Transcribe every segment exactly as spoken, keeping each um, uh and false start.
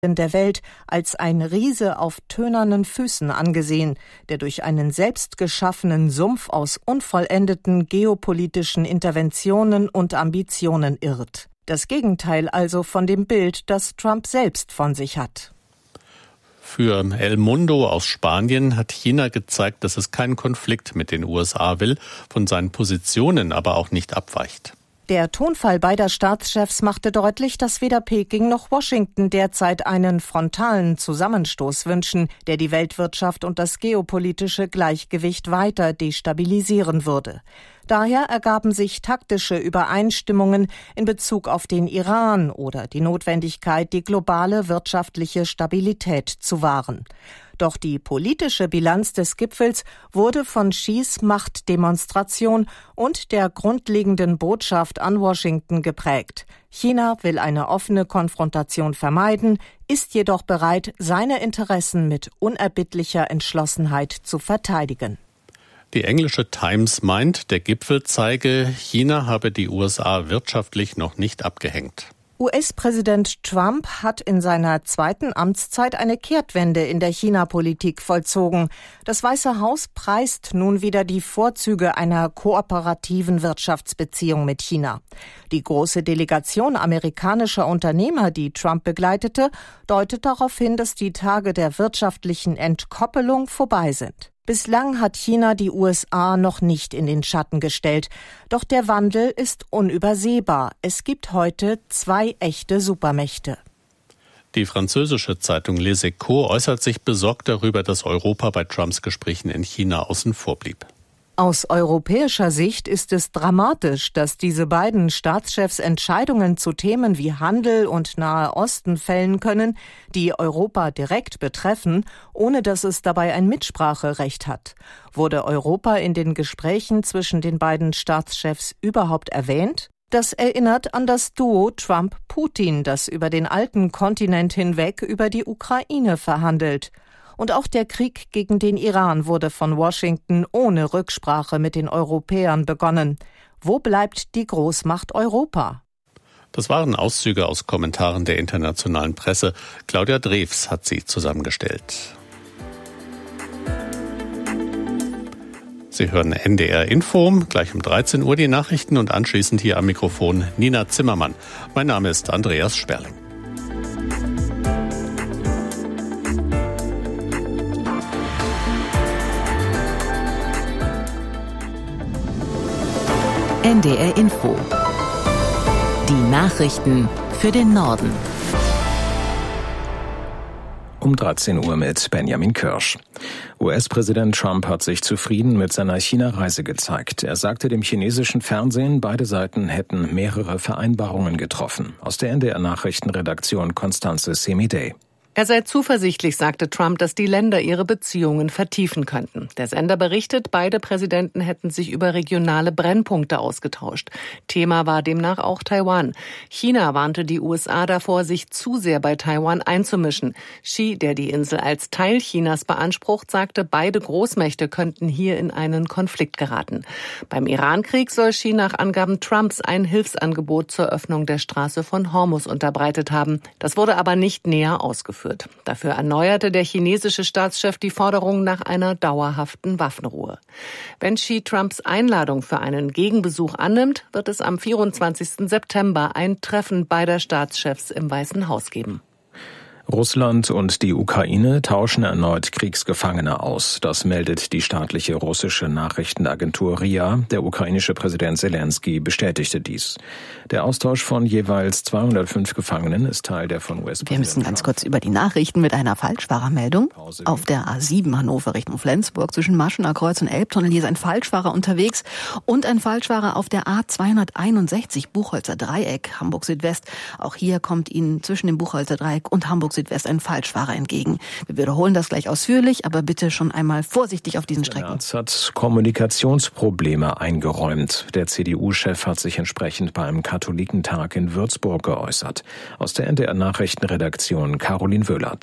der Welt als ein Riese auf tönernen Füßen angesehen, der durch einen selbst geschaffenen Sumpf aus unvollendeten geopolitischen Interventionen und Ambitionen irrt. Das Gegenteil also von dem Bild, das Trump selbst von sich hat. Für El Mundo aus Spanien hat China gezeigt, dass es keinen Konflikt mit den U S A will, von seinen Positionen aber auch nicht abweicht. Der Tonfall beider Staatschefs machte deutlich, dass weder Peking noch Washington derzeit einen frontalen Zusammenstoß wünschen, der die Weltwirtschaft und das geopolitische Gleichgewicht weiter destabilisieren würde. Daher ergaben sich taktische Übereinstimmungen in Bezug auf den Iran oder die Notwendigkeit, die globale wirtschaftliche Stabilität zu wahren. Doch die politische Bilanz des Gipfels wurde von Xis Machtdemonstration und der grundlegenden Botschaft an Washington geprägt. China will eine offene Konfrontation vermeiden, ist jedoch bereit, seine Interessen mit unerbittlicher Entschlossenheit zu verteidigen. Die englische Times meint, der Gipfel zeige, China habe die U S A wirtschaftlich noch nicht abgehängt. U S-Präsident Trump hat in seiner zweiten Amtszeit eine Kehrtwende in der China-Politik vollzogen. Das Weiße Haus preist nun wieder die Vorzüge einer kooperativen Wirtschaftsbeziehung mit China. Die große Delegation amerikanischer Unternehmer, die Trump begleitete, deutet darauf hin, dass die Tage der wirtschaftlichen Entkoppelung vorbei sind. Bislang hat China die U S A noch nicht in den Schatten gestellt. Doch der Wandel ist unübersehbar. Es gibt heute zwei echte Supermächte. Die französische Zeitung Les Echos äußert sich besorgt darüber, dass Europa bei Trumps Gesprächen in China außen vor blieb. Aus europäischer Sicht ist es dramatisch, dass diese beiden Staatschefs Entscheidungen zu Themen wie Handel und Nahe Osten fällen können, die Europa direkt betreffen, ohne dass es dabei ein Mitspracherecht hat. Wurde Europa in den Gesprächen zwischen den beiden Staatschefs überhaupt erwähnt? Das erinnert an das Duo Trump-Putin, das über den alten Kontinent hinweg über die Ukraine verhandelt. Und auch der Krieg gegen den Iran wurde von Washington ohne Rücksprache mit den Europäern begonnen. Wo bleibt die Großmacht Europa? Das waren Auszüge aus Kommentaren der internationalen Presse. Claudia Drews hat sie zusammengestellt. Sie hören N D R Info, gleich um dreizehn Uhr die Nachrichten und anschließend hier am Mikrofon Nina Zimmermann. Mein Name ist Andreas Sperling. N D R Info. Die Nachrichten für den Norden. Um dreizehn Uhr mit Benjamin Kirsch. U S-Präsident Trump hat sich zufrieden mit seiner China-Reise gezeigt. Er sagte dem chinesischen Fernsehen, beide Seiten hätten mehrere Vereinbarungen getroffen. Aus der N D R-Nachrichtenredaktion Constanze Semidey. Er sei zuversichtlich, sagte Trump, dass die Länder ihre Beziehungen vertiefen könnten. Der Sender berichtet, beide Präsidenten hätten sich über regionale Brennpunkte ausgetauscht. Thema war demnach auch Taiwan. China warnte die U S A davor, sich zu sehr bei Taiwan einzumischen. Xi, der die Insel als Teil Chinas beansprucht, sagte, beide Großmächte könnten hier in einen Konflikt geraten. Beim Irankrieg soll Xi nach Angaben Trumps ein Hilfsangebot zur Öffnung der Straße von Hormuz unterbreitet haben. Das wurde aber nicht näher ausgeführt. Dafür erneuerte der chinesische Staatschef die Forderung nach einer dauerhaften Waffenruhe. Wenn Xi Trumps Einladung für einen Gegenbesuch annimmt, wird es am vierundzwanzigsten September ein Treffen beider Staatschefs im Weißen Haus geben. Russland und die Ukraine tauschen erneut Kriegsgefangene aus. Das meldet die staatliche russische Nachrichtenagentur R I A. Der ukrainische Präsident Zelensky bestätigte dies. Der Austausch von jeweils zweihundertfünf Gefangenen ist Teil der von U S-Präsident. Wir müssen ganz kurz über die Nachrichten mit einer Falschfahrermeldung. Auf der A sieben Hannover Richtung Flensburg zwischen Maschener Kreuz und Elbtunnel hier ist ein Falschfahrer unterwegs und ein Falschfahrer auf der A zweihunderteinundsechzig Buchholzer Dreieck Hamburg Südwest. Auch hier kommt Ihnen zwischen dem Buchholzer Dreieck und Hamburg Südwest ein Falschfahrer entgegen. Wir wiederholen das gleich ausführlich, aber bitte schon einmal vorsichtig auf diesen Strecken. Der Arzt hat Kommunikationsprobleme eingeräumt. Der C D U-Chef hat sich entsprechend beim Katholikentag in Würzburg geäußert. Aus der N D R-Nachrichtenredaktion Caroline Wöhlert.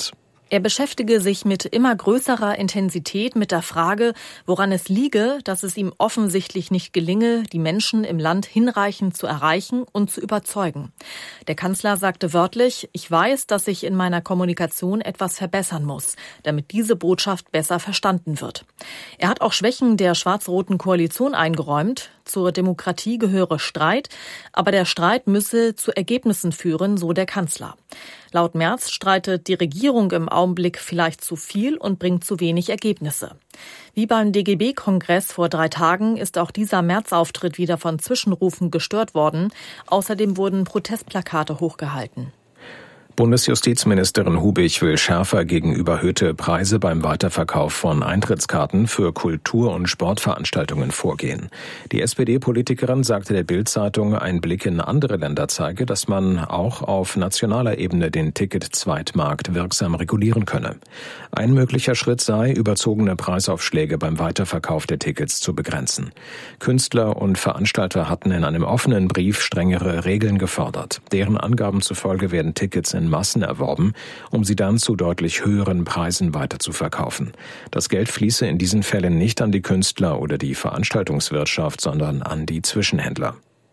Er beschäftige sich mit immer größerer Intensität mit der Frage, woran es liege, dass es ihm offensichtlich nicht gelinge, die Menschen im Land hinreichend zu erreichen und zu überzeugen. Der Kanzler sagte wörtlich, ich weiß, dass ich in meiner Kommunikation etwas verbessern muss, damit diese Botschaft besser verstanden wird. Er hat auch Schwächen der schwarz-roten Koalition eingeräumt. Zur Demokratie gehöre Streit, aber der Streit müsse zu Ergebnissen führen, so der Kanzler. Laut Merz streitet die Regierung im Augenblick vielleicht zu viel und bringt zu wenig Ergebnisse. Wie beim D G B-Kongress vor drei Tagen ist auch dieser Merz-Auftritt wieder von Zwischenrufen gestört worden. Außerdem wurden Protestplakate hochgehalten. Bundesjustizministerin Hubig will schärfer gegen überhöhte Preise beim Weiterverkauf von Eintrittskarten für Kultur- und Sportveranstaltungen vorgehen. Die S P D-Politikerin sagte der Bild-Zeitung, ein Blick in andere Länder zeige, dass man auch auf nationaler Ebene den Ticket-Zweitmarkt wirksam regulieren könne. Ein möglicher Schritt sei, überzogene Preisaufschläge beim Weiterverkauf der Tickets zu begrenzen. Künstler und Veranstalter hatten in einem offenen Brief strengere Regeln gefordert. Deren Angaben zufolge werden Tickets in Massen erworben, um sie dann zu deutlich höheren Preisen weiterzuverkaufen. Das Geld fließe in diesen Fällen nicht an die Künstler oder die Veranstaltungswirtschaft, sondern an die Zwischenhändler.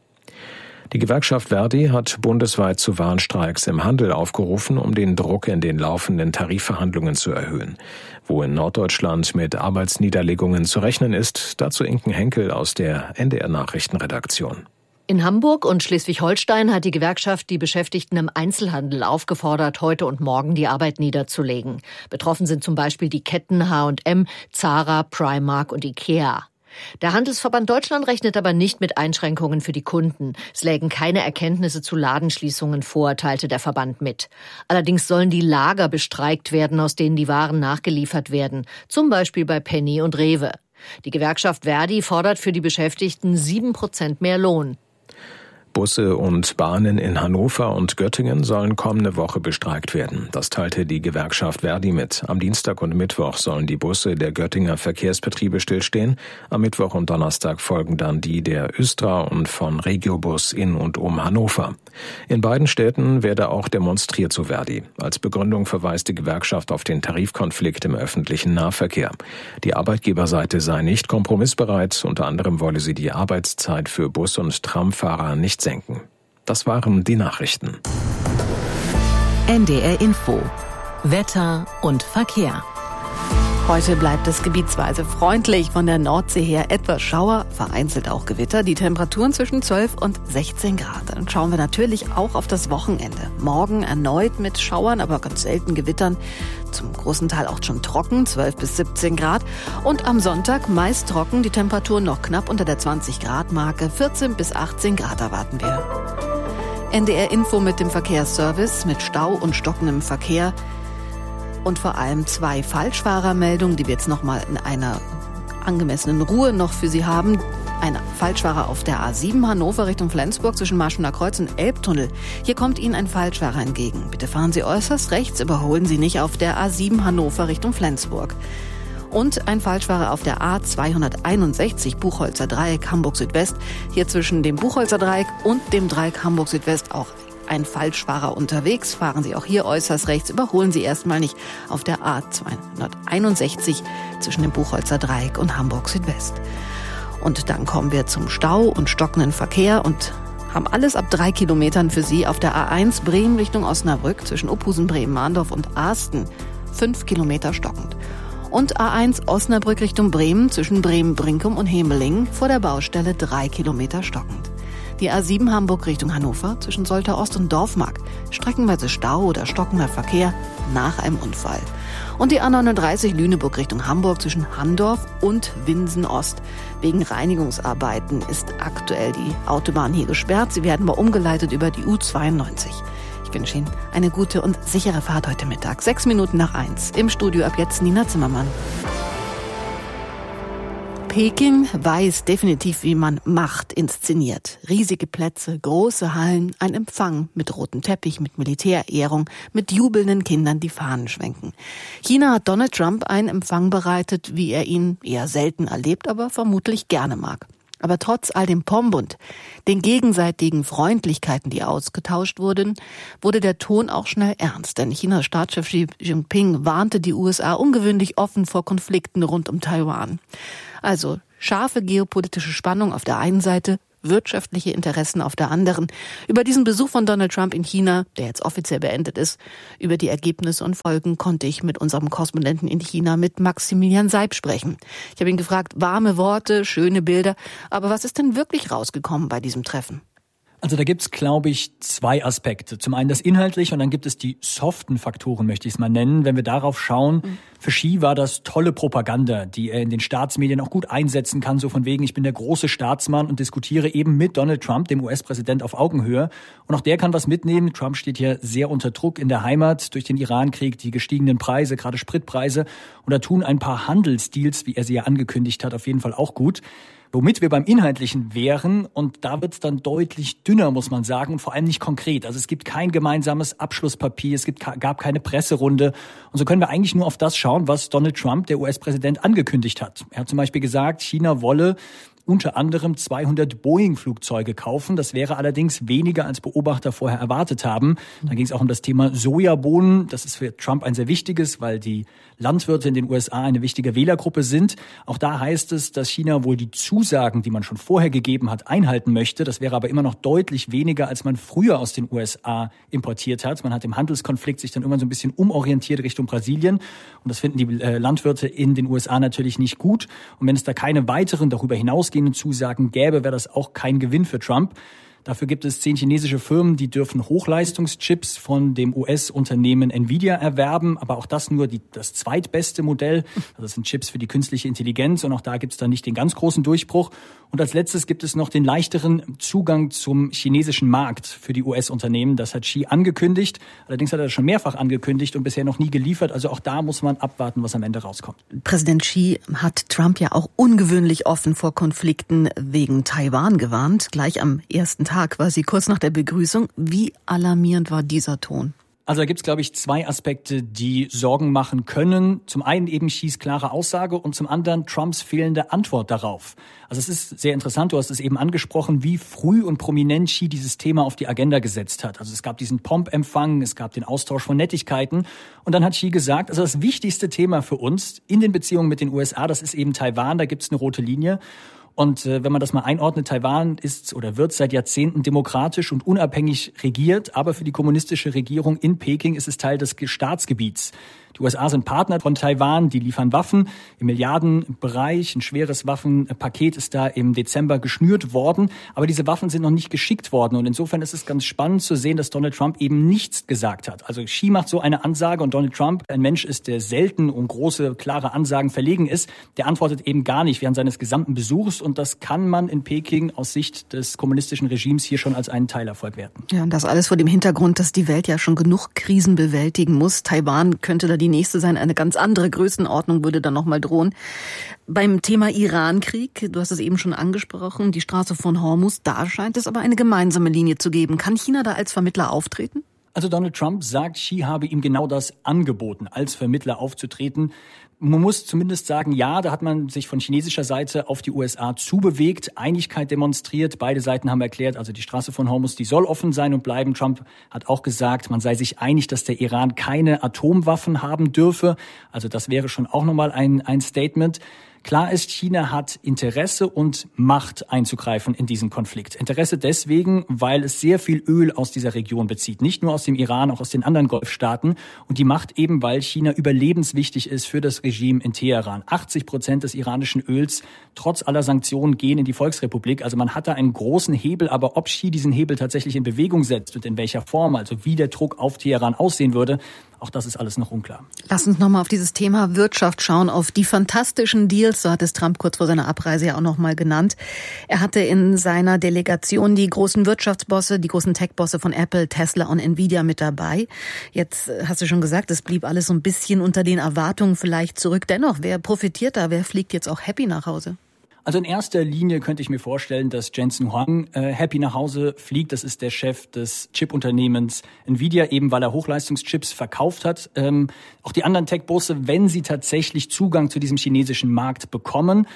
Die Gewerkschaft Verdi hat bundesweit zu Warnstreiks im Handel aufgerufen, um den Druck in den laufenden Tarifverhandlungen zu erhöhen. Wo in Norddeutschland mit Arbeitsniederlegungen zu rechnen ist, dazu Inken Henkel aus der N D R-Nachrichtenredaktion. In Hamburg und Schleswig-Holstein hat die Gewerkschaft die Beschäftigten im Einzelhandel aufgefordert, heute und morgen die Arbeit niederzulegen. Betroffen sind zum Beispiel die Ketten H und M, Zara, Primark und Ikea. Der Handelsverband Deutschland rechnet aber nicht mit Einschränkungen für die Kunden. Es lägen keine Erkenntnisse zu Ladenschließungen vor, teilte der Verband mit. Allerdings sollen die Lager bestreikt werden, aus denen die Waren nachgeliefert werden, zum Beispiel bei Penny und Rewe. Die Gewerkschaft Verdi fordert für die Beschäftigten sieben Prozent mehr Lohn. Busse und Bahnen in Hannover und Göttingen sollen kommende Woche bestreikt werden. Das teilte die Gewerkschaft Verdi mit. Am Dienstag und Mittwoch sollen die Busse der Göttinger Verkehrsbetriebe stillstehen. Am Mittwoch und Donnerstag folgen dann die der Östra und von Regiobus in und um Hannover. In beiden Städten werde auch demonstriert, so Verdi. Als Begründung verweist die Gewerkschaft auf den Tarifkonflikt im öffentlichen Nahverkehr. Die Arbeitgeberseite sei nicht kompromissbereit. Unter anderem wolle sie die Arbeitszeit für Bus- und Tramfahrer nicht senken. Das waren die Nachrichten. N D R Info. Wetter und Verkehr. Heute bleibt es gebietsweise freundlich, von der Nordsee her etwas Schauer, vereinzelt auch Gewitter, die Temperaturen zwischen zwölf und sechzehn Grad. Dann schauen wir natürlich auch auf das Wochenende. Morgen erneut mit Schauern, aber ganz selten Gewittern, zum großen Teil auch schon trocken, zwölf bis siebzehn Grad. Und am Sonntag meist trocken, die Temperaturen noch knapp unter der zwanzig Grad Marke, vierzehn bis achtzehn Grad erwarten wir. N D R Info mit dem Verkehrsservice, mit Stau und stockendem Verkehr. Und vor allem zwei Falschfahrermeldungen, die wir jetzt nochmal in einer angemessenen Ruhe noch für Sie haben. Ein Falschfahrer auf der A sieben Hannover Richtung Flensburg zwischen Maschener Kreuz und Elbtunnel. Hier kommt Ihnen ein Falschfahrer entgegen. Bitte fahren Sie äußerst rechts, überholen Sie nicht auf der A sieben Hannover Richtung Flensburg. Und ein Falschfahrer auf der A zweihunderteinundsechzig Buchholzer Dreieck Hamburg Südwest. Hier zwischen dem Buchholzer Dreieck und dem Dreieck Hamburg Südwest auch ein Falschfahrer unterwegs. Fahren Sie auch hier äußerst rechts, überholen Sie erstmal nicht auf der A zweihunderteinundsechzig zwischen dem Buchholzer Dreieck und Hamburg Südwest. Und dann kommen wir zum Stau und stockenden Verkehr und haben alles ab drei Kilometern für Sie auf der A eins Bremen Richtung Osnabrück zwischen Uphusen, Bremen, Mahndorf und Aasten. Fünf Kilometer stockend. Und A eins Osnabrück Richtung Bremen zwischen Bremen-Brinkum und Hemeling vor der Baustelle drei Kilometer stockend. Die A sieben Hamburg Richtung Hannover zwischen Soltau Ost und Dorfmark. Streckenweise Stau oder stockender Verkehr nach einem Unfall. Und die A neununddreißig Lüneburg Richtung Hamburg zwischen Handorf und Winsen Ost. Wegen Reinigungsarbeiten ist aktuell die Autobahn hier gesperrt. Sie werden mal umgeleitet über die U zweiundneunzig. Ich wünsche Ihnen eine gute und sichere Fahrt heute Mittag. Sechs Minuten nach eins. Im Studio ab jetzt Nina Zimmermann. Peking weiß definitiv, wie man Macht inszeniert. Riesige Plätze, große Hallen, ein Empfang mit rotem Teppich, mit Militärehrung, mit jubelnden Kindern, die Fahnen schwenken. China hat Donald Trump einen Empfang bereitet, wie er ihn eher selten erlebt, aber vermutlich gerne mag. Aber trotz all dem Pomp und den gegenseitigen Freundlichkeiten, die ausgetauscht wurden, wurde der Ton auch schnell ernst. Denn Chinas Staatschef Xi Jinping warnte die U S A ungewöhnlich offen vor Konflikten rund um Taiwan. Also scharfe geopolitische Spannung auf der einen Seite, wirtschaftliche Interessen auf der anderen. Über diesen Besuch von Donald Trump in China, der jetzt offiziell beendet ist, über die Ergebnisse und Folgen konnte ich mit unserem Korrespondenten in China, mit Maximilian Seib, sprechen. Ich habe ihn gefragt, warme Worte, schöne Bilder, aber was ist denn wirklich rausgekommen bei diesem Treffen? Also da gibt's, glaube ich, zwei Aspekte. Zum einen das Inhaltliche und dann gibt es die soften Faktoren, möchte ich es mal nennen. Wenn wir darauf schauen, mhm. für Xi war das tolle Propaganda, die er in den Staatsmedien auch gut einsetzen kann, so von wegen, ich bin der große Staatsmann und diskutiere eben mit Donald Trump, dem U S-Präsident, auf Augenhöhe. Und auch der kann was mitnehmen. Trump steht hier sehr unter Druck in der Heimat durch den Irankrieg, die gestiegenen Preise, gerade Spritpreise. Und da tun ein paar Handelsdeals, wie er sie ja angekündigt hat, auf jeden Fall auch gut. Womit wir beim Inhaltlichen wären, und da wird es dann deutlich dünner, muss man sagen, und vor allem nicht konkret. Also es gibt kein gemeinsames Abschlusspapier, es gibt, gab keine Presserunde. Und so können wir eigentlich nur auf das schauen, was Donald Trump, der U S-Präsident, angekündigt hat. Er hat zum Beispiel gesagt, China wolle unter anderem zweihundert Boeing-Flugzeuge kaufen. Das wäre allerdings weniger, als Beobachter vorher erwartet haben. Da ging es auch um das Thema Sojabohnen. Das ist für Trump ein sehr wichtiges, weil die Landwirte in den U S A eine wichtige Wählergruppe sind. Auch da heißt es, dass China wohl die Zusagen, die man schon vorher gegeben hat, einhalten möchte. Das wäre aber immer noch deutlich weniger, als man früher aus den U S A importiert hat. Man hat im Handelskonflikt sich dann immer so ein bisschen umorientiert Richtung Brasilien. Und das finden die äh, Landwirte in den U S A natürlich nicht gut. Und wenn es da keine weiteren darüber hinausgehenden Zusagen gäbe, wäre das auch kein Gewinn für Trump. Dafür gibt es zehn chinesische Firmen, die dürfen Hochleistungschips von dem U S-Unternehmen Nvidia erwerben, aber auch das nur die, das zweitbeste Modell. Also das sind Chips für die künstliche Intelligenz und auch da gibt es dann nicht den ganz großen Durchbruch. Und als letztes gibt es noch den leichteren Zugang zum chinesischen Markt für die U S-Unternehmen. Das hat Xi angekündigt. Allerdings hat er das schon mehrfach angekündigt und bisher noch nie geliefert. Also auch da muss man abwarten, was am Ende rauskommt. Präsident Xi hat Trump ja auch ungewöhnlich offen vor Konflikten wegen Taiwan gewarnt. Gleich am ersten Tag quasi kurz nach der Begrüßung. Wie alarmierend war dieser Ton? Also da gibt's, glaube ich, zwei Aspekte, die Sorgen machen können. Zum einen eben Xis klare Aussage und zum anderen Trumps fehlende Antwort darauf. Also es ist sehr interessant, du hast es eben angesprochen, wie früh und prominent Xi dieses Thema auf die Agenda gesetzt hat. Also es gab diesen Pomp-Empfang, es gab den Austausch von Nettigkeiten und dann hat Xi gesagt, also das wichtigste Thema für uns in den Beziehungen mit den U S A, das ist eben Taiwan, da gibt's eine rote Linie. Und äh, wenn man das mal einordnet, Taiwan ist oder wird seit Jahrzehnten demokratisch und unabhängig regiert, aber für die kommunistische Regierung in Peking ist es Teil des Staatsgebiets. Die U S A sind Partner von Taiwan, die liefern Waffen im Milliardenbereich. Ein schweres Waffenpaket ist da im Dezember geschnürt worden, aber diese Waffen sind noch nicht geschickt worden. Und insofern ist es ganz spannend zu sehen, dass Donald Trump eben nichts gesagt hat. Also Xi macht so eine Ansage und Donald Trump, ein Mensch ist, der selten um große, klare Ansagen verlegen ist, der antwortet eben gar nicht während seines gesamten Besuchs. Und das kann man in Peking aus Sicht des kommunistischen Regimes hier schon als einen Teilerfolg werten. Ja, und das alles vor dem Hintergrund, dass die Welt ja schon genug Krisen bewältigen muss. Taiwan könnte da die nächste sein. Eine ganz andere Größenordnung würde dann nochmal drohen. Beim Thema Irankrieg, du hast es eben schon angesprochen, die Straße von Hormuz, da scheint es aber eine gemeinsame Linie zu geben. Kann China da als Vermittler auftreten? Also Donald Trump sagt, Xi habe ihm genau das angeboten, als Vermittler aufzutreten. Man muss zumindest sagen, ja, da hat man sich von chinesischer Seite auf die U S A zubewegt, Einigkeit demonstriert. Beide Seiten haben erklärt, also die Straße von Hormuz, die soll offen sein und bleiben. Trump hat auch gesagt, man sei sich einig, dass der Iran keine Atomwaffen haben dürfe. Also das wäre schon auch nochmal ein, ein Statement. Klar ist, China hat Interesse und Macht einzugreifen in diesen Konflikt. Interesse deswegen, weil es sehr viel Öl aus dieser Region bezieht. Nicht nur aus dem Iran, auch aus den anderen Golfstaaten. Und die Macht eben, weil China überlebenswichtig ist für das Regime in Teheran. achtzig Prozent des iranischen Öls, trotz aller Sanktionen, gehen in die Volksrepublik. Also man hat da einen großen Hebel. Aber ob Xi diesen Hebel tatsächlich in Bewegung setzt und in welcher Form, also wie der Druck auf Teheran aussehen würde, auch das ist alles noch unklar. Lass uns nochmal auf dieses Thema Wirtschaft schauen, auf die fantastischen Deals, so hat es Trump kurz vor seiner Abreise ja auch nochmal genannt. Er hatte in seiner Delegation die großen Wirtschaftsbosse, die großen Tech-Bosse von Apple, Tesla und Nvidia mit dabei. Jetzt hast du schon gesagt, es blieb alles so ein bisschen unter den Erwartungen vielleicht zurück. Dennoch, wer profitiert da? Wer fliegt jetzt auch happy nach Hause? Also in erster Linie könnte ich mir vorstellen, dass Jensen Huang äh, happy nach Hause fliegt. Das ist der Chef des Chip-Unternehmens Nvidia, eben weil er Hochleistungschips verkauft hat. Ähm, auch die anderen Tech-Bosse, wenn sie tatsächlich Zugang zu diesem chinesischen Markt bekommen,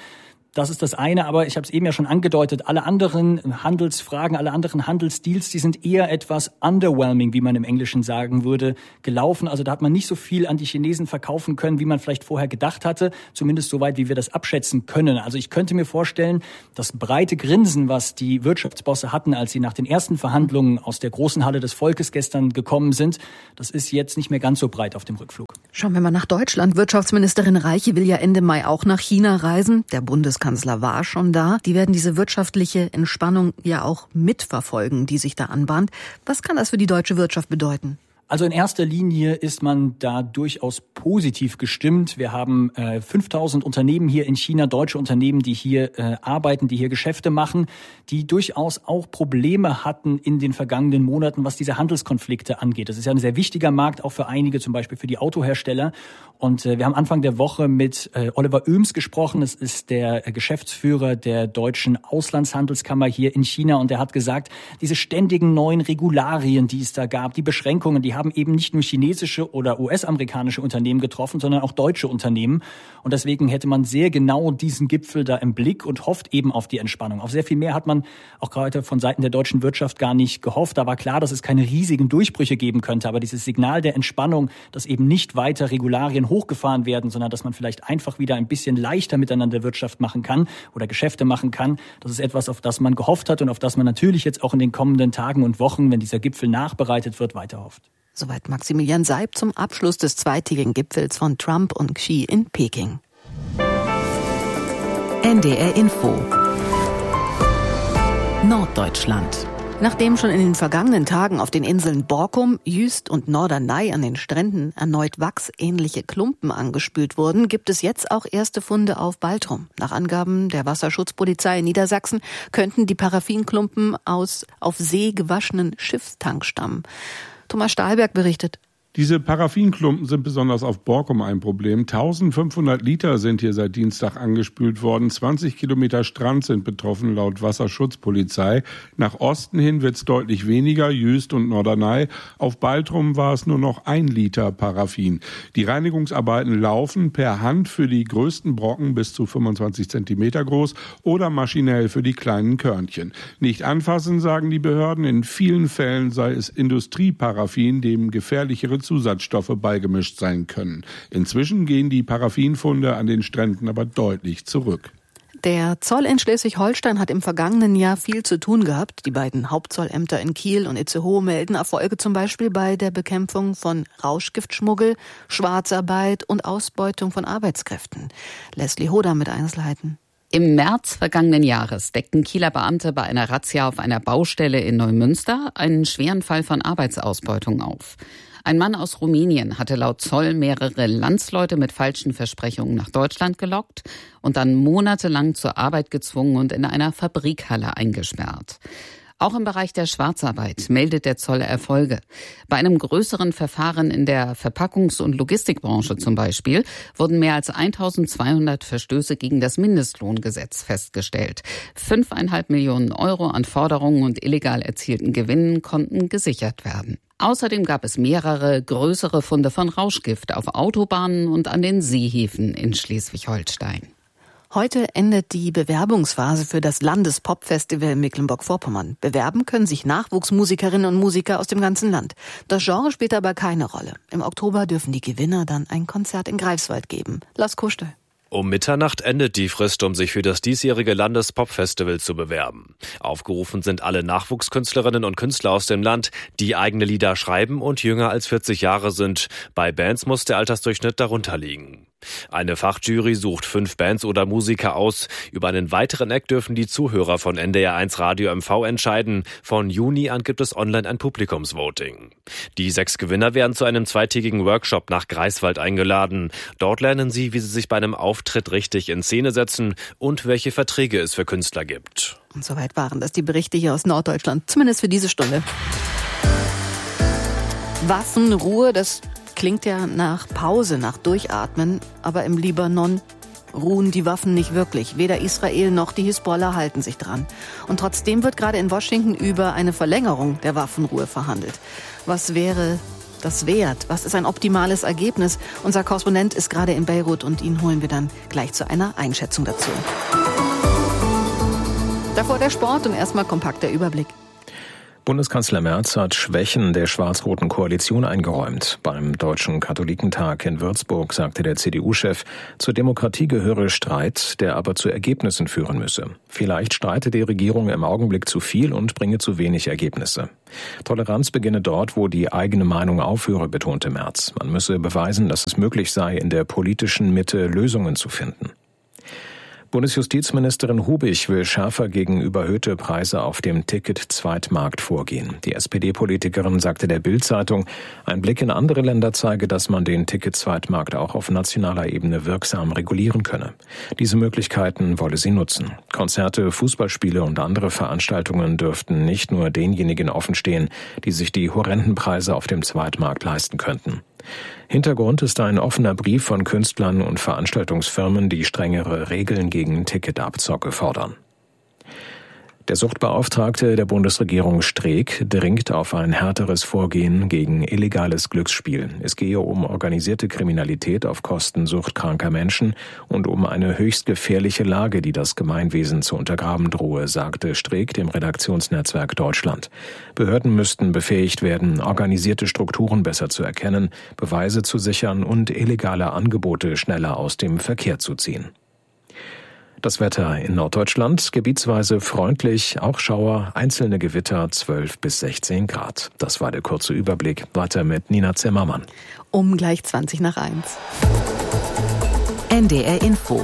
Das ist das eine, aber ich habe es eben ja schon angedeutet, alle anderen Handelsfragen, alle anderen Handelsdeals, die sind eher etwas underwhelming, wie man im Englischen sagen würde, gelaufen. Also da hat man nicht so viel an die Chinesen verkaufen können, wie man vielleicht vorher gedacht hatte, zumindest soweit, wie wir das abschätzen können. Also ich könnte mir vorstellen, das breite Grinsen, was die Wirtschaftsbosse hatten, als sie nach den ersten Verhandlungen aus der großen Halle des Volkes gestern gekommen sind, das ist jetzt nicht mehr ganz so breit auf dem Rückflug. Schauen wir mal nach Deutschland. Wirtschaftsministerin Reiche will ja Ende Mai auch nach China reisen. Der Bundeskanzler war schon da. Die werden diese wirtschaftliche Entspannung ja auch mitverfolgen, die sich da anbahnt. Was kann das für die deutsche Wirtschaft bedeuten? Also in erster Linie ist man da durchaus positiv gestimmt. Wir haben äh, fünftausend Unternehmen hier in China, deutsche Unternehmen, die hier äh, arbeiten, die hier Geschäfte machen, die durchaus auch Probleme hatten in den vergangenen Monaten, was diese Handelskonflikte angeht. Das ist ja ein sehr wichtiger Markt, auch für einige, zum Beispiel für die Autohersteller. Und äh, wir haben Anfang der Woche mit äh, Oliver Oehms gesprochen. Das ist der äh, Geschäftsführer der deutschen Auslandshandelskammer hier in China. Und der hat gesagt, diese ständigen neuen Regularien, die es da gab, die Beschränkungen, die haben eben nicht nur chinesische oder U S-amerikanische Unternehmen getroffen, sondern auch deutsche Unternehmen. Und deswegen hätte man sehr genau diesen Gipfel da im Blick und hofft eben auf die Entspannung. Auf sehr viel mehr hat man auch gerade von Seiten der deutschen Wirtschaft gar nicht gehofft. Da war klar, dass es keine riesigen Durchbrüche geben könnte. Aber dieses Signal der Entspannung, dass eben nicht weiter Regularien hochgefahren werden, sondern dass man vielleicht einfach wieder ein bisschen leichter miteinander Wirtschaft machen kann oder Geschäfte machen kann, das ist etwas, auf das man gehofft hat und auf das man natürlich jetzt auch in den kommenden Tagen und Wochen, wenn dieser Gipfel nachbereitet wird, weiter hofft. Soweit Maximilian Seib zum Abschluss des zweitägigen Gipfels von Trump und Xi in Peking. N D R Info Norddeutschland. Nachdem schon in den vergangenen Tagen auf den Inseln Borkum, Jüst und Norderney an den Stränden erneut wachsähnliche Klumpen angespült wurden, gibt es jetzt auch erste Funde auf Baltrum. Nach Angaben der Wasserschutzpolizei in Niedersachsen könnten die Paraffinklumpen aus auf See gewaschenen Schiffstank stammen. Thomas Stahlberg berichtet. Diese Paraffinklumpen sind besonders auf Borkum ein Problem. eintausendfünfhundert Liter sind hier seit Dienstag angespült worden. zwanzig Kilometer Strand sind betroffen, laut Wasserschutzpolizei. Nach Osten hin wird es deutlich weniger, Jüst und Norderney. Auf Baltrum war es nur noch ein Liter Paraffin. Die Reinigungsarbeiten laufen per Hand für die größten Brocken bis zu fünfundzwanzig Zentimeter groß oder maschinell für die kleinen Körnchen. Nicht anfassen, sagen die Behörden. In vielen Fällen sei es Industrieparaffin, dem gefährlichere Zusatzstoffe beigemischt sein können. Inzwischen gehen die Paraffinfunde an den Stränden aber deutlich zurück. Der Zoll in Schleswig-Holstein hat im vergangenen Jahr viel zu tun gehabt. Die beiden Hauptzollämter in Kiel und Itzehoe melden Erfolge zum Beispiel bei der Bekämpfung von Rauschgiftschmuggel, Schwarzarbeit und Ausbeutung von Arbeitskräften. Leslie Hoder mit Einzelheiten. Im März vergangenen Jahres deckten Kieler Beamte bei einer Razzia auf einer Baustelle in Neumünster einen schweren Fall von Arbeitsausbeutung auf. Ein Mann aus Rumänien hatte laut Zoll mehrere Landsleute mit falschen Versprechungen nach Deutschland gelockt und dann monatelang zur Arbeit gezwungen und in einer Fabrikhalle eingesperrt. Auch im Bereich der Schwarzarbeit meldet der Zoll Erfolge. Bei einem größeren Verfahren in der Verpackungs- und Logistikbranche zum Beispiel wurden mehr als eintausendzweihundert Verstöße gegen das Mindestlohngesetz festgestellt. Fünfeinhalb Millionen Euro an Forderungen und illegal erzielten Gewinnen konnten gesichert werden. Außerdem gab es mehrere größere Funde von Rauschgift auf Autobahnen und an den Seehäfen in Schleswig-Holstein. Heute endet die Bewerbungsphase für das Landespop-Festival Mecklenburg-Vorpommern. Bewerben können sich Nachwuchsmusikerinnen und Musiker aus dem ganzen Land. Das Genre spielt aber keine Rolle. Im Oktober dürfen die Gewinner dann ein Konzert in Greifswald geben. Lars Kuschel. Um Mitternacht endet die Frist, um sich für das diesjährige Landespop-Festival zu bewerben. Aufgerufen sind alle Nachwuchskünstlerinnen und Künstler aus dem Land, die eigene Lieder schreiben und jünger als vierzig Jahre sind. Bei Bands muss der Altersdurchschnitt darunter liegen. Eine Fachjury sucht fünf Bands oder Musiker aus. Über einen weiteren Act dürfen die Zuhörer von N D R eins Radio M V entscheiden. Von Juni an gibt es online ein Publikumsvoting. Die sechs Gewinner werden zu einem zweitägigen Workshop nach Greifswald eingeladen. Dort lernen sie, wie sie sich bei einem Auftritt richtig in Szene setzen und welche Verträge es für Künstler gibt. Und soweit waren das die Berichte hier aus Norddeutschland, zumindest für diese Stunde. Waffenruhe, das klingt ja nach Pause, nach Durchatmen, aber im Libanon ruhen die Waffen nicht wirklich. Weder Israel noch die Hisbollah halten sich dran. Und trotzdem wird gerade in Washington über eine Verlängerung der Waffenruhe verhandelt. Was wäre das wert? Was ist ein optimales Ergebnis? Unser Korrespondent ist gerade in Beirut und ihn holen wir dann gleich zu einer Einschätzung dazu. Davor der Sport und erstmal kompakter Überblick. Bundeskanzler Merz hat Schwächen der schwarz-roten Koalition eingeräumt. Beim Deutschen Katholikentag in Würzburg sagte der C D U-Chef, zur Demokratie gehöre Streit, der aber zu Ergebnissen führen müsse. Vielleicht streite die Regierung im Augenblick zu viel und bringe zu wenig Ergebnisse. Toleranz beginne dort, wo die eigene Meinung aufhöre, betonte Merz. Man müsse beweisen, dass es möglich sei, in der politischen Mitte Lösungen zu finden. Bundesjustizministerin Hubich will schärfer gegen überhöhte Preise auf dem Ticket-Zweitmarkt vorgehen. Die S P D-Politikerin sagte der Bild-Zeitung, ein Blick in andere Länder zeige, dass man den Ticket-Zweitmarkt auch auf nationaler Ebene wirksam regulieren könne. Diese Möglichkeiten wolle sie nutzen. Konzerte, Fußballspiele und andere Veranstaltungen dürften nicht nur denjenigen offenstehen, die sich die horrenden Preise auf dem Zweitmarkt leisten könnten. Hintergrund ist ein offener Brief von Künstlern und Veranstaltungsfirmen, die strengere Regeln gegen Ticketabzocke fordern. Der Suchtbeauftragte der Bundesregierung Streeck dringt auf ein härteres Vorgehen gegen illegales Glücksspiel. Es gehe um organisierte Kriminalität auf Kosten suchtkranker Menschen und um eine höchst gefährliche Lage, die das Gemeinwesen zu untergraben drohe, sagte Streeck dem Redaktionsnetzwerk Deutschland. Behörden müssten befähigt werden, organisierte Strukturen besser zu erkennen, Beweise zu sichern und illegale Angebote schneller aus dem Verkehr zu ziehen. Das Wetter in Norddeutschland gebietsweise freundlich, auch Schauer, einzelne Gewitter zwölf bis sechzehn Grad. Das war der kurze Überblick. Weiter mit Nina Zimmermann. Um gleich zwanzig nach eins. N D R Info.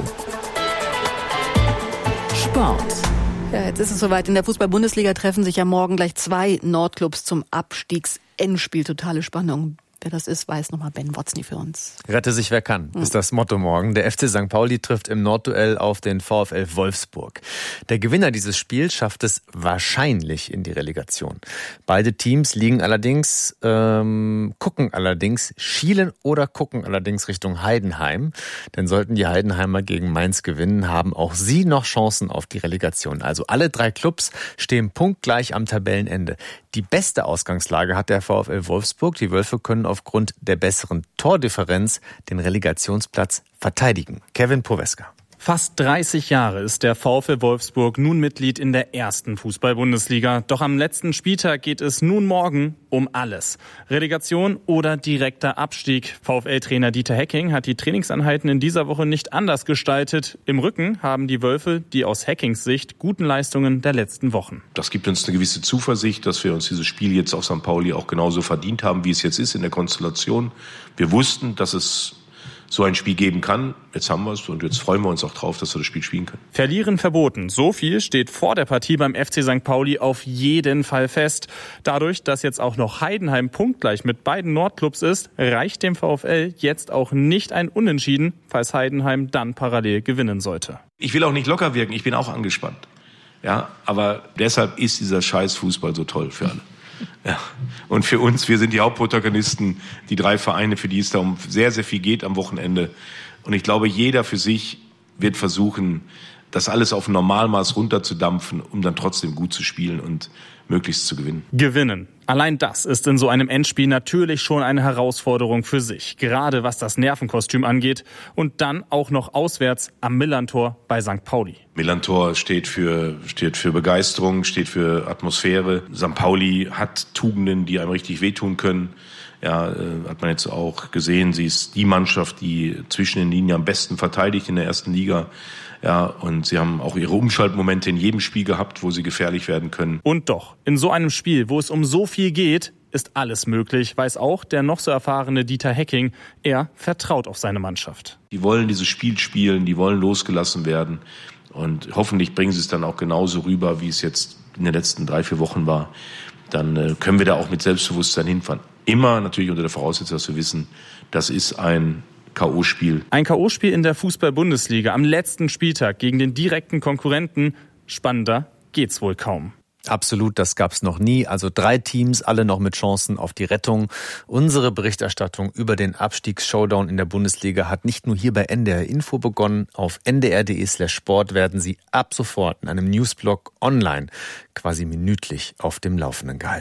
Sport. Ja, jetzt ist es soweit. In der Fußball-Bundesliga treffen sich ja morgen gleich zwei Nordclubs zum Abstiegsendspiel. Totale Spannung. Wer das ist, weiß nochmal Ben Wotzny für uns. Rette sich wer kann, ist das Motto morgen. Der F C Sankt Pauli trifft im Nordduell auf den VfL Wolfsburg. Der Gewinner dieses Spiels schafft es wahrscheinlich in die Relegation. Beide Teams liegen allerdings, ähm, gucken allerdings, schielen oder gucken allerdings Richtung Heidenheim. Denn sollten die Heidenheimer gegen Mainz gewinnen, haben auch sie noch Chancen auf die Relegation. Also alle drei Clubs stehen punktgleich am Tabellenende. Die beste Ausgangslage hat der VfL Wolfsburg. Die Wölfe können aufgrund der besseren Tordifferenz den Relegationsplatz verteidigen. Kevin Poweska. Fast dreißig Jahre ist der VfL Wolfsburg nun Mitglied in der ersten Fußball-Bundesliga. Doch am letzten Spieltag geht es nun morgen um alles. Relegation oder direkter Abstieg. VfL-Trainer Dieter Hecking hat die Trainingseinheiten in dieser Woche nicht anders gestaltet. Im Rücken haben die Wölfe die aus Hackings Sicht guten Leistungen der letzten Wochen. Das gibt uns eine gewisse Zuversicht, dass wir uns dieses Spiel jetzt auf Sankt Pauli auch genauso verdient haben, wie es jetzt ist in der Konstellation. Wir wussten, dass es so ein Spiel geben kann. Jetzt haben wir es und jetzt freuen wir uns auch drauf, dass wir das Spiel spielen können. Verlieren verboten. So viel steht vor der Partie beim F C Sankt Pauli auf jeden Fall fest. Dadurch, dass jetzt auch noch Heidenheim punktgleich mit beiden Nordclubs ist, reicht dem VfL jetzt auch nicht ein Unentschieden, falls Heidenheim dann parallel gewinnen sollte. Ich will auch nicht locker wirken, ich bin auch angespannt. Ja, aber deshalb ist dieser Scheiß-Fußball so toll für alle. Ja. Und für uns, wir sind die Hauptprotagonisten, die drei Vereine, für die es da um sehr, sehr viel geht am Wochenende. Und ich glaube, jeder für sich wird versuchen, das alles auf ein Normalmaß runterzudampfen, um dann trotzdem gut zu spielen und möglichst zu gewinnen. Gewinnen. Allein das ist in so einem Endspiel natürlich schon eine Herausforderung für sich. Gerade was das Nervenkostüm angeht. Und dann auch noch auswärts am Millerntor bei Sankt Pauli. Millerntor steht für, steht für Begeisterung, steht für Atmosphäre. Sankt Pauli hat Tugenden, die einem richtig wehtun können. Ja, äh, hat man jetzt auch gesehen. Sie ist die Mannschaft, die zwischen den Linien am besten verteidigt in der ersten Liga. Ja, und sie haben auch ihre Umschaltmomente in jedem Spiel gehabt, wo sie gefährlich werden können. Und doch, in so einem Spiel, wo es um so viel geht, ist alles möglich, weiß auch der noch so erfahrene Dieter Hecking. Er vertraut auf seine Mannschaft. Die wollen dieses Spiel spielen, die wollen losgelassen werden. Und hoffentlich bringen sie es dann auch genauso rüber, wie es jetzt in den letzten drei, vier Wochen war. Dann äh, können wir da auch mit Selbstbewusstsein hinfahren. Immer natürlich unter der Voraussetzung, dass wir wissen, das ist ein K O-Spiel. Ein K O-Spiel in der Fußball-Bundesliga am letzten Spieltag gegen den direkten Konkurrenten. Spannender geht's wohl kaum. Absolut, das gab's noch nie. Also drei Teams, alle noch mit Chancen auf die Rettung. Unsere Berichterstattung über den Abstiegs-Showdown in der Bundesliga hat nicht nur hier bei N D R Info begonnen. Auf n d r punkt d e slash sport werden Sie ab sofort in einem Newsblog online quasi minütlich auf dem Laufenden gehalten.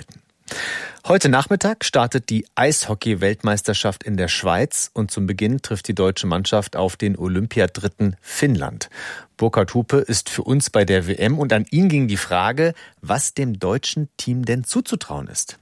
Heute Nachmittag startet die Eishockey-Weltmeisterschaft in der Schweiz und zum Beginn trifft die deutsche Mannschaft auf den Olympiadritten Finnland. Burkhard Hupe ist für uns bei der W M und an ihn ging die Frage, was dem deutschen Team denn zuzutrauen ist.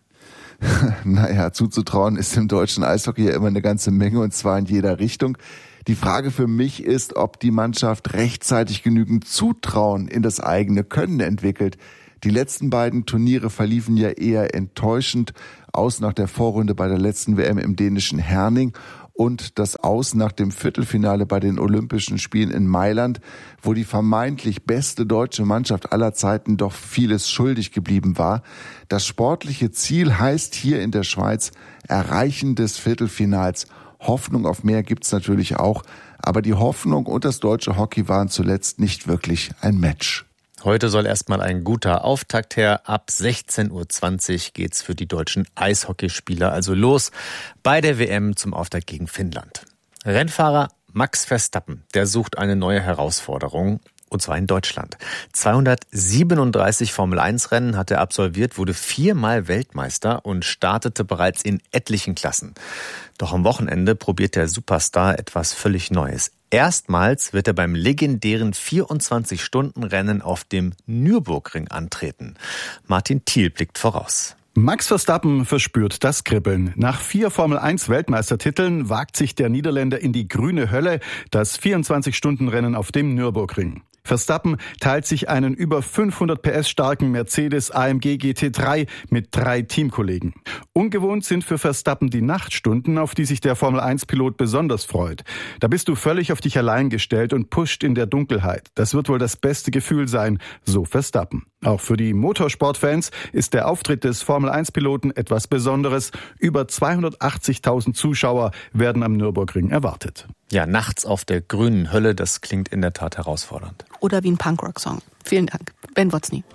Naja, zuzutrauen ist im deutschen Eishockey ja immer eine ganze Menge und zwar in jeder Richtung. Die Frage für mich ist, ob die Mannschaft rechtzeitig genügend Zutrauen in das eigene Können entwickelt. Die letzten beiden Turniere verliefen ja eher enttäuschend, aus nach der Vorrunde bei der letzten W M im dänischen Herning und das Aus nach dem Viertelfinale bei den Olympischen Spielen in Mailand, wo die vermeintlich beste deutsche Mannschaft aller Zeiten doch vieles schuldig geblieben war. Das sportliche Ziel heißt hier in der Schweiz Erreichen des Viertelfinals. Hoffnung auf mehr gibt's natürlich auch, aber die Hoffnung und das deutsche Hockey waren zuletzt nicht wirklich ein Match. Heute soll erstmal ein guter Auftakt her. Ab sechzehn Uhr zwanzig geht's für die deutschen Eishockeyspieler also los bei der W M zum Auftakt gegen Finnland. Rennfahrer Max Verstappen, der sucht eine neue Herausforderung. Und zwar in Deutschland. zweihundertsiebenunddreißig Formel eins Rennen hat er absolviert, wurde viermal Weltmeister und startete bereits in etlichen Klassen. Doch am Wochenende probiert der Superstar etwas völlig Neues. Erstmals wird er beim legendären vierundzwanzig-Stunden-Rennen auf dem Nürburgring antreten. Martin Thiel blickt voraus. Max Verstappen verspürt das Kribbeln. Nach vier Formel eins Weltmeistertiteln wagt sich der Niederländer in die grüne Hölle, das vierundzwanzig-Stunden-Rennen auf dem Nürburgring. Verstappen teilt sich einen über fünfhundert P S starken Mercedes A M G G T drei mit drei Teamkollegen. Ungewohnt sind für Verstappen die Nachtstunden, auf die sich der Formel eins Pilot besonders freut. Da bist du völlig auf dich allein gestellt und pusht in der Dunkelheit. Das wird wohl das beste Gefühl sein, so Verstappen. Auch für die Motorsportfans ist der Auftritt des Formel eins Piloten etwas Besonderes. Über zweihundertachtzigtausend Zuschauer werden am Nürburgring erwartet. Ja, nachts auf der grünen Hölle, das klingt in der Tat herausfordernd. Oder wie ein Punkrock-Song. Vielen Dank. Ben Wotzny.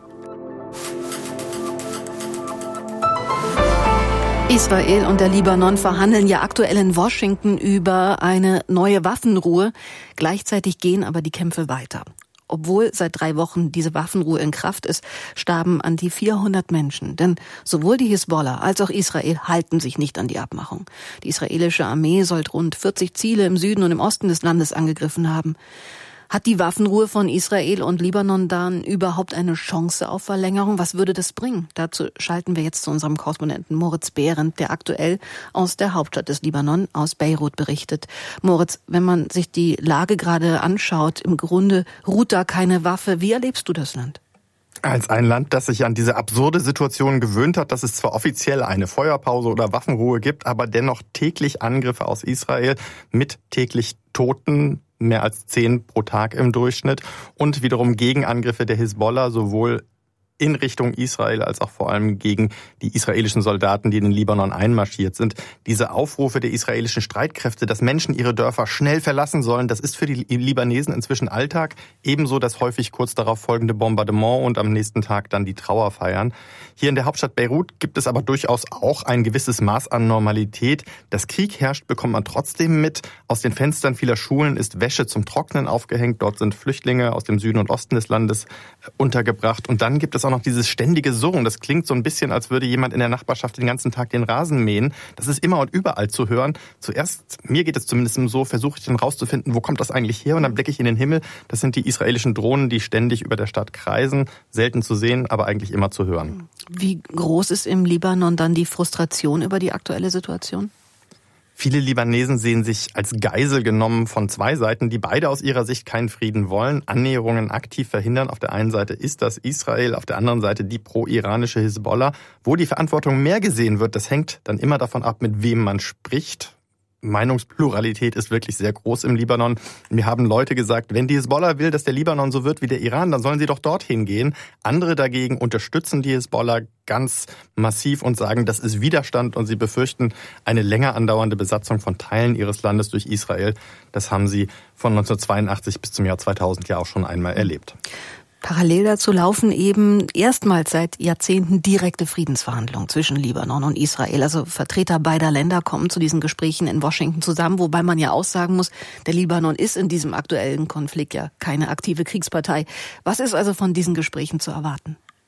Israel und der Libanon verhandeln ja aktuell in Washington über eine neue Waffenruhe. Gleichzeitig gehen aber die Kämpfe weiter. Obwohl seit drei Wochen diese Waffenruhe in Kraft ist, starben an die vierhundert Menschen. Denn sowohl die Hisbollah als auch Israel halten sich nicht an die Abmachung. Die israelische Armee soll rund vierzig Ziele im Süden und im Osten des Landes angegriffen haben. Hat die Waffenruhe von Israel und Libanon dann überhaupt eine Chance auf Verlängerung? Was würde das bringen? Dazu schalten wir jetzt zu unserem Korrespondenten Moritz Behrendt, der aktuell aus der Hauptstadt des Libanon, aus Beirut, berichtet. Moritz, wenn man sich die Lage gerade anschaut, im Grunde ruht da keine Waffe. Wie erlebst du das Land? Als ein Land, das sich an diese absurde Situation gewöhnt hat, dass es zwar offiziell eine Feuerpause oder Waffenruhe gibt, aber dennoch täglich Angriffe aus Israel mit täglich Toten, mehr als zehn pro Tag im Durchschnitt, und wiederum Gegenangriffe der Hisbollah, sowohl in Richtung Israel als auch vor allem gegen die israelischen Soldaten, die in den Libanon einmarschiert sind. Diese Aufrufe der israelischen Streitkräfte, dass Menschen ihre Dörfer schnell verlassen sollen, das ist für die Libanesen inzwischen Alltag. Ebenso das häufig kurz darauf folgende Bombardement und am nächsten Tag dann die Trauerfeiern. Hier in der Hauptstadt Beirut gibt es aber durchaus auch ein gewisses Maß an Normalität. Dass Krieg herrscht, bekommt man trotzdem mit. Aus den Fenstern vieler Schulen ist Wäsche zum Trocknen aufgehängt. Dort sind Flüchtlinge aus dem Süden und Osten des Landes untergebracht. Und dann gibt es auch noch dieses ständige Surren. Das klingt so ein bisschen, als würde jemand in der Nachbarschaft den ganzen Tag den Rasen mähen. Das ist immer und überall zu hören. Zuerst, mir geht es zumindest so, versuche ich dann rauszufinden, wo kommt das eigentlich her? Und dann blicke ich in den Himmel. Das sind die israelischen Drohnen, die ständig über der Stadt kreisen. Selten zu sehen, aber eigentlich immer zu hören. Wie groß ist im Libanon dann die Frustration über die aktuelle Situation? Viele Libanesen sehen sich als Geisel genommen von zwei Seiten, die beide aus ihrer Sicht keinen Frieden wollen, Annäherungen aktiv verhindern. Auf der einen Seite ist das Israel, auf der anderen Seite die pro-iranische Hisbollah. Wo die Verantwortung mehr gesehen wird, das hängt dann immer davon ab, mit wem man spricht. Meinungspluralität ist wirklich sehr groß im Libanon. Mir haben Leute gesagt, wenn die Hisbollah will, dass der Libanon so wird wie der Iran, dann sollen sie doch dorthin gehen. Andere dagegen unterstützen die Hisbollah ganz massiv und sagen, das ist Widerstand, und sie befürchten eine länger andauernde Besatzung von Teilen ihres Landes durch Israel. Das haben sie von neunzehnhundertzweiundachtzig bis zum Jahr zweitausend ja auch schon einmal erlebt. Parallel dazu laufen eben erstmals seit Jahrzehnten direkte Friedensverhandlungen zwischen Libanon und Israel. Also Vertreter beider Länder kommen zu diesen Gesprächen in Washington zusammen, wobei man ja auch sagen muss, der Libanon ist in diesem aktuellen Konflikt ja keine aktive Kriegspartei. Was ist also von diesen Gesprächen zu erwarten?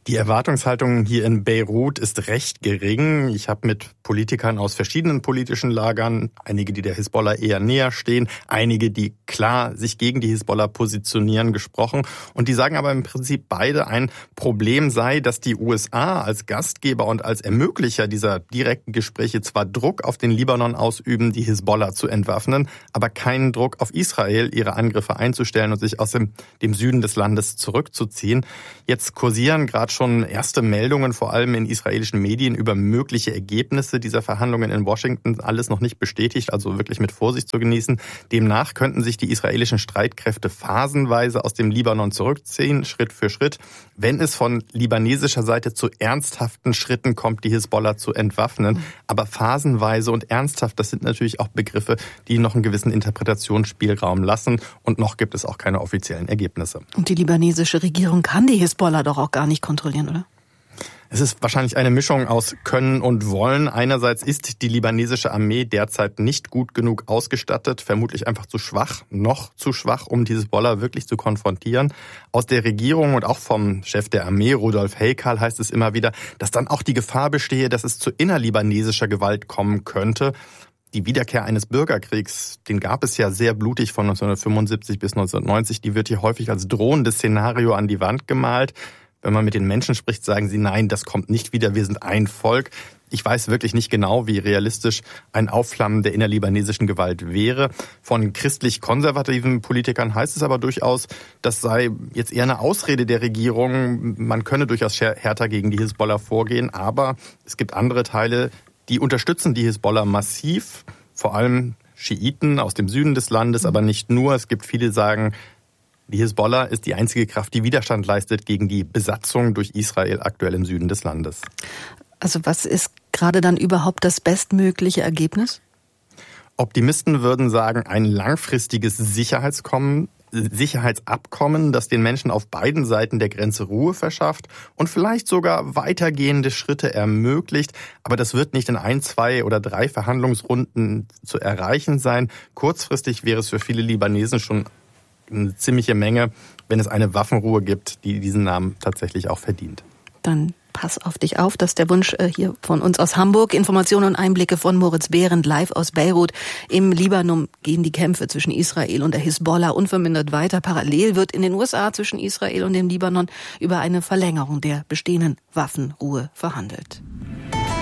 Die Erwartungshaltung hier in Beirut ist recht gering. Ich habe mit Politikern aus verschiedenen politischen Lagern, einige, die der Hisbollah eher näher stehen, einige, die klar sich gegen die Hisbollah positionieren, gesprochen. Und die sagen aber im Prinzip beide, ein Problem sei, dass die U S A als Gastgeber und als Ermöglicher dieser direkten Gespräche zwar Druck auf den Libanon ausüben, die Hisbollah zu entwaffnen, aber keinen Druck auf Israel, ihre Angriffe einzustellen und sich aus dem, dem Süden des Landes zurückzuziehen. Jetzt kursieren gerade schon erste Meldungen, vor allem in israelischen Medien, über mögliche Ergebnisse dieser Verhandlungen in Washington. Alles noch nicht bestätigt, also wirklich mit Vorsicht zu genießen. Demnach könnten sich die israelischen Streitkräfte phasenweise aus dem Libanon zurückziehen, Schritt für Schritt. Wenn es von libanesischer Seite zu ernsthaften Schritten kommt, die Hisbollah zu entwaffnen. Aber phasenweise und ernsthaft, das sind natürlich auch Begriffe, die noch einen gewissen Interpretationsspielraum lassen. Und noch gibt es auch keine offiziellen Ergebnisse. Und die libanesische Regierung kann die Hisbollah doch auch gar nicht kontrollieren, oder? Es ist wahrscheinlich eine Mischung aus Können und Wollen. Einerseits ist die libanesische Armee derzeit nicht gut genug ausgestattet, vermutlich einfach zu schwach, noch zu schwach, um die Hisbollah wirklich zu konfrontieren. Aus der Regierung und auch vom Chef der Armee, Rudolf Heykal, heißt es immer wieder, dass dann auch die Gefahr bestehe, dass es zu innerlibanesischer Gewalt kommen könnte. Die Wiederkehr eines Bürgerkriegs, den gab es ja sehr blutig von neunzehnhundertfünfundsiebzig bis neunzehnhundertneunzig, die wird hier häufig als drohendes Szenario an die Wand gemalt. Wenn man mit den Menschen spricht, sagen sie, nein, das kommt nicht wieder, wir sind ein Volk. Ich weiß wirklich nicht genau, wie realistisch ein Aufflammen der innerlibanesischen Gewalt wäre. Von christlich-konservativen Politikern heißt es aber durchaus, das sei jetzt eher eine Ausrede der Regierung. Man könne durchaus härter gegen die Hisbollah vorgehen, aber es gibt andere Teile, die unterstützen die Hisbollah massiv, vor allem Schiiten aus dem Süden des Landes, aber nicht nur. Es gibt viele, die sagen, die Hisbollah ist die einzige Kraft, die Widerstand leistet gegen die Besatzung durch Israel aktuell im Süden des Landes. Also was ist gerade dann überhaupt das bestmögliche Ergebnis? Optimisten würden sagen, ein langfristiges Sicherheitskommen, Sicherheitsabkommen, das den Menschen auf beiden Seiten der Grenze Ruhe verschafft und vielleicht sogar weitergehende Schritte ermöglicht. Aber das wird nicht in ein, zwei oder drei Verhandlungsrunden zu erreichen sein. Kurzfristig wäre es für viele Libanesen schon eine ziemliche Menge, wenn es eine Waffenruhe gibt, die diesen Namen tatsächlich auch verdient. Dann pass auf dich auf, das ist der Wunsch hier von uns aus Hamburg. Informationen und Einblicke von Moritz Behrendt live aus Beirut. Im Libanon gehen die Kämpfe zwischen Israel und der Hisbollah unvermindert weiter. Parallel wird in den U S A zwischen Israel und dem Libanon über eine Verlängerung der bestehenden Waffenruhe verhandelt.